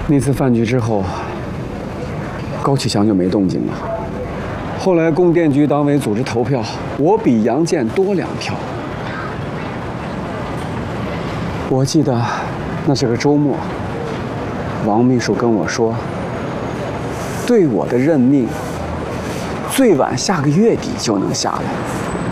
那次饭局之后，高启强就没动静了。后来供电局党委组织投票，我比杨建多2票。我记得那是个周末，王秘书跟我说，对我的任命最晚下个月底就能下来。